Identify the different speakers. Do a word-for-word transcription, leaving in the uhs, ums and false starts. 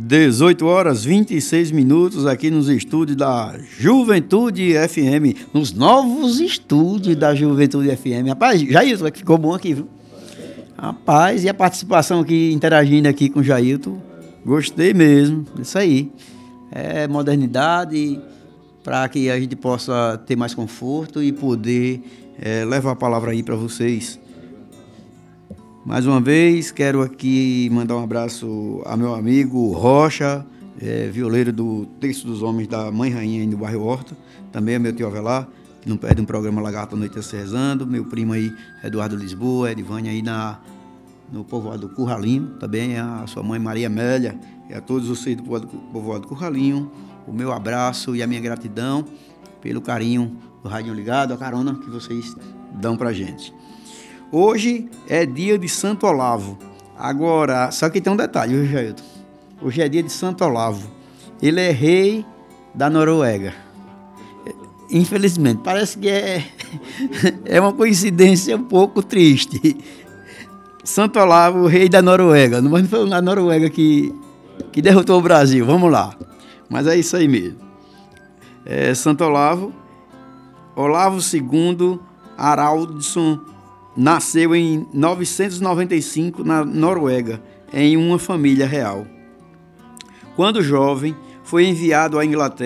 Speaker 1: dezoito horas e vinte e seis minutos aqui nos estúdios da Juventude F M, nos novos estúdios da Juventude F M. Rapaz, Jailton, ficou bom aqui, viu? Rapaz, e a participação aqui, interagindo aqui com o Jailton, gostei mesmo, isso aí. É modernidade para que a gente possa ter mais conforto e poder é, levar a palavra aí para vocês. Mais uma vez, quero aqui mandar um abraço a meu amigo Rocha, é, violeiro do Terço dos Homens da Mãe Rainha aí no bairro Horta. Também é meu tio Avelar, que não perde um programa Lagarto à Noite se Rezando. Meu primo aí, Eduardo Lisboa, Edivânia aí na, no povoado do Curralinho. Também a sua mãe Maria Amélia e a todos vocês do povoado, povoado do Curralinho. O meu abraço e a minha gratidão pelo carinho do Radinho Ligado, a carona que vocês dão pra gente. Hoje é dia de Santo Olavo. Agora, só que tem um detalhe, viu, Jailton? Hoje é dia de Santo Olavo. Ele é rei da Noruega. Infelizmente, parece que é, é uma coincidência um pouco triste. Santo Olavo, rei da Noruega. Mas não foi a Noruega que, que derrotou o Brasil. Vamos lá. Mas é isso aí mesmo. É Santo Olavo. Olavo segundo Haraldsson nasceu em novecentos e noventa e cinco na Noruega, em uma família real. Quando jovem, foi enviado à Inglaterra